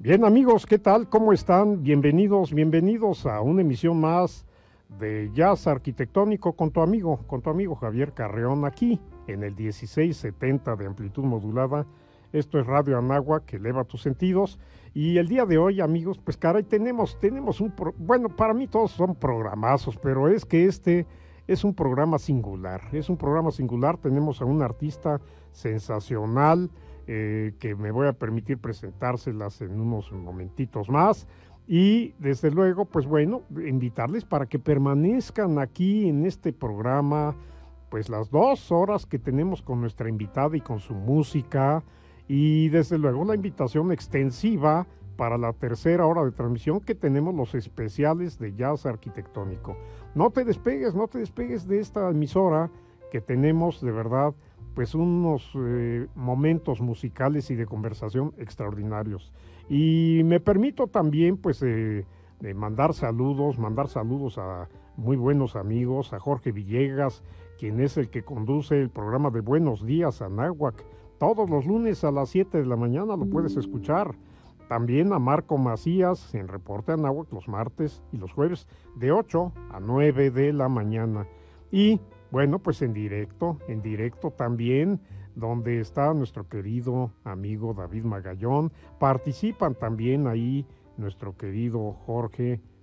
Bien amigos, ¿qué tal? ¿Cómo están? Bienvenidos a una emisión más de Jazz Arquitectónico con tu amigo Javier Carreón, aquí en el 1670 de amplitud modulada. Esto es Radio Anáhuac, que eleva tus sentidos. Y el día de hoy, amigos, pues caray, tenemos bueno, para mí todos son programazos, pero es que este es un programa singular. Es un programa singular, tenemos a un artista sensacional, que me voy a permitir presentárselas en unos momentitos más. Y desde luego, pues bueno, invitarles para que permanezcan aquí en este programa, pues las 2 horas que tenemos con nuestra invitada y con su música. Y desde luego la invitación extensiva para la tercera hora de transmisión, que tenemos los especiales de jazz arquitectónico. No te despegues de esta emisora, que tenemos de verdad pues unos momentos musicales y de conversación extraordinarios. Y me permito también pues de mandar saludos a muy buenos amigos, a Jorge Villegas, quien es el que conduce el programa de Buenos Días Anáhuac. Todos los lunes a las 7 de la mañana lo puedes escuchar. También a Marco Macías en Reporte Anáhuac los martes y los jueves de 8 a 9 de la mañana. Y bueno, pues en directo también, donde está nuestro querido amigo David Magallón. Participan también ahí nuestro querido Jorge